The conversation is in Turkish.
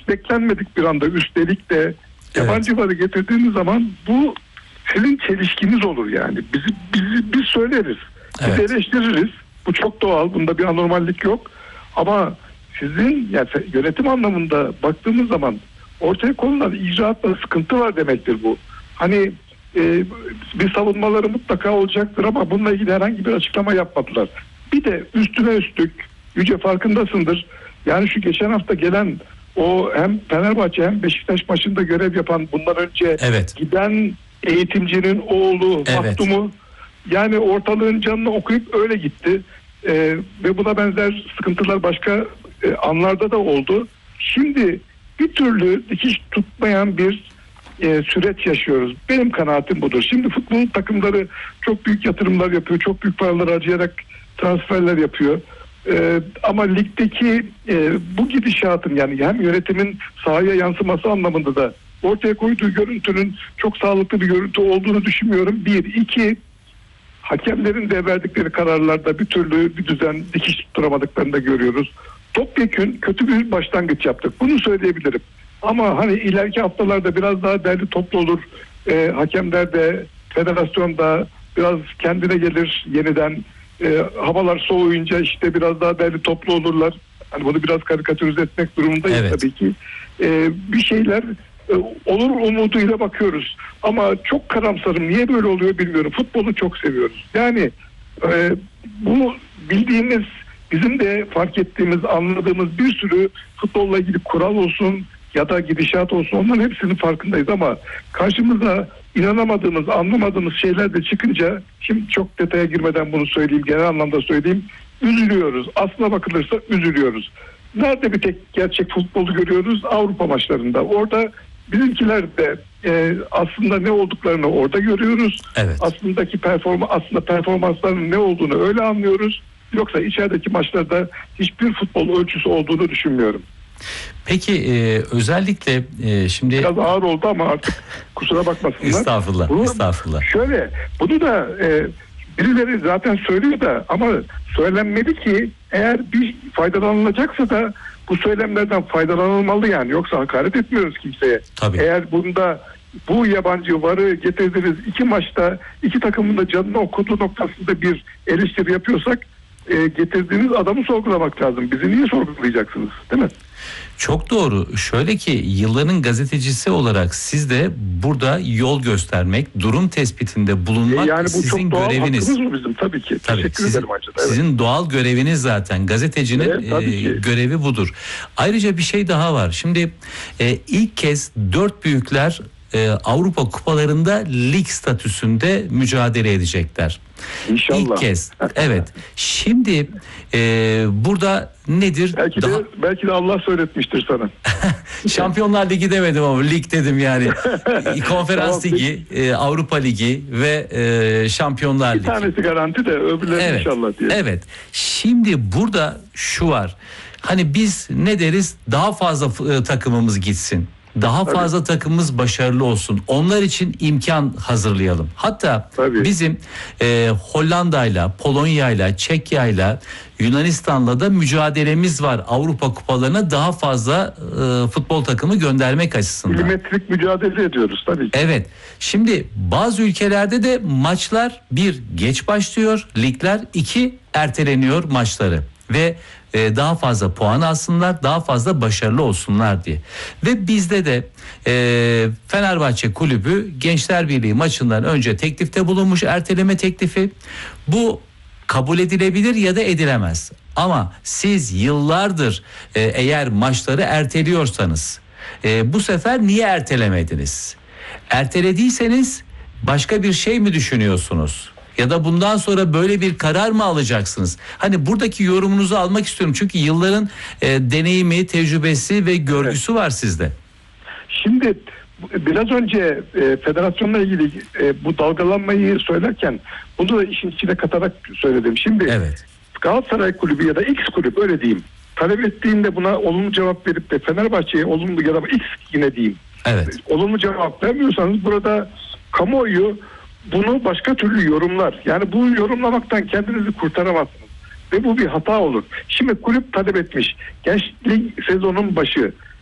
hiç beklenmedik bir anda, üstelik de yabancıları getirdiğiniz zaman bu sizin çelişkiniz olur yani. Biz söyleriz. Biz eleştiririz. Bu çok doğal. Bunda bir anormallik yok. Ama sizin yani yönetim anlamında baktığımız zaman ortaya konulan icraatla sıkıntı var demektir bu. Hani bir savunmaları mutlaka olacaktır ama bununla ilgili herhangi bir açıklama yapmadılar. Bir de üstüne üstlük, Yüce farkındasındır. Yani şu geçen hafta gelen o hem Fenerbahçe hem Beşiktaş maçında görev yapan, bundan önce giden eğitimcinin oğlu Mahtum'u, yani ortalığın canını okuyup öyle gitti. Ve buna benzer sıkıntılar başka anlarda da oldu. Şimdi bir türlü dikiş tutmayan bir süreç yaşıyoruz. Benim kanaatim budur. Şimdi futbol takımları çok büyük yatırımlar yapıyor. Çok büyük paralar harcayarak transferler yapıyor. Ama ligdeki bu gidişatın, yani hem yönetimin sahaya yansıması anlamında da ortaya koyduğu görüntünün çok sağlıklı bir görüntü olduğunu düşünmüyorum. Bir. İki, hakemlerin de verdikleri kararlarda bir türlü bir düzen, dikiş tutturamadıklarını da görüyoruz. Topyekün kötü bir başlangıç yaptık. Bunu söyleyebilirim. Ama hani ileriki haftalarda biraz daha derli toplu olur. Hakemler de, federasyon da biraz kendine gelir yeniden. Havalar soğuyunca işte biraz daha derli toplu olurlar. Hani bunu biraz karikatürize etmek durumundayız tabii ki. Bir şeyler olur umuduyla bakıyoruz. Ama çok karamsarım. Niye böyle oluyor bilmiyorum. Futbolu çok seviyoruz. Yani bu bildiğimiz, bizim de fark ettiğimiz, anladığımız bir sürü futbolla ilgili kural olsun ya da gidişat olsun, onların hepsinin farkındayız ama karşımıza inanamadığımız, anlamadığımız şeyler de çıkınca, şimdi çok detaya girmeden bunu söyleyeyim, genel anlamda söyleyeyim, üzülüyoruz. Aslına bakılırsa üzülüyoruz. Nerede bir tek gerçek futbolu görüyoruz? Avrupa maçlarında. Orada bizimkiler de aslında ne olduklarını orada görüyoruz. Aslında performanslarının ne olduğunu öyle anlıyoruz. Yoksa içerideki maçlarda hiçbir futbol ölçüsü olduğunu düşünmüyorum. Peki özellikle şimdi... Biraz ağır oldu ama artık kusura bakmasınlar. Estağfurullah. Şöyle, bunu da birileri zaten söylüyor da ama söylenmeli ki eğer bir faydalanılacaksa da bu söylemlerden faydalanılmalı yani. Yoksa hakaret etmiyoruz kimseye. Tabii. Eğer bunda bu yabancı varı getirdiniz, iki maçta iki takımın da canını okuduğu noktasında bir eleştiri yapıyorsak getirdiğiniz adamı sorgulamak lazım. Bizi niye sorgulayacaksınız, değil mi? Çok doğru. Şöyle ki, yılların gazetecisi olarak siz de burada yol göstermek, durum tespitinde bulunmak yani bu sizin çok doğal göreviniz. Hakkımız mı bizim? Tabii ki. Teşekkür ederim acaba. Sizin doğal göreviniz zaten. Gazetecinin görevi budur. Ayrıca bir şey daha var. Şimdi ilk kez 4 büyükler Avrupa kupalarında lig statüsünde mücadele edecekler. İnşallah. İlk kez. Evet. Şimdi burada nedir? Belki de Allah söyletmiştir sana. Şampiyonlar Ligi demedim ama lig dedim yani. Konferans Ligi, Avrupa Ligi ve Şampiyonlar Ligi. Bir tanesi garanti de öbürleri inşallah diye. Evet. Şimdi burada şu var. Hani biz ne deriz? Daha fazla takımımız gitsin. Daha fazla takımımız başarılı olsun. Onlar için imkan hazırlayalım. Hatta bizim Hollanda'yla, Polonya'yla, Çekya'yla, Yunanistan'la da mücadelemiz var. Avrupa kupalarına daha fazla futbol takımı göndermek açısından. Milimetrik mücadele ediyoruz tabii ki. Evet. Şimdi bazı ülkelerde de maçlar bir geç başlıyor, ligler iki erteleniyor maçları ve daha fazla puan alsınlar, daha fazla başarılı olsunlar diye. Ve bizde de Fenerbahçe Kulübü Gençler Birliği maçından önce teklifte bulunmuş, erteleme teklifi. Bu kabul edilebilir ya da edilemez. Ama siz yıllardır eğer maçları erteliyorsanız bu sefer niye ertelemediniz? Ertelediyseniz başka bir şey mi düşünüyorsunuz? Ya da bundan sonra böyle bir karar mı alacaksınız? Hani buradaki yorumunuzu almak istiyorum. Çünkü yılların deneyimi, tecrübesi ve görgüsü var sizde. Şimdi biraz önce federasyonla ilgili bu dalgalanmayı söylerken bunu da işin içine katarak söyledim. Şimdi Galatasaray Kulübü ya da X kulüp, öyle diyeyim, talep ettiğinde buna olumlu cevap verip de Fenerbahçe'ye olumlu ya da X yine diyeyim. Olumlu cevap vermiyorsanız burada kamuoyu bunu başka türlü yorumlar. Yani bu yorumlamaktan kendinizi kurtaramazsınız. Ve bu bir hata olur. Şimdi kulüp talep etmiş. Gençlik sezonun başı.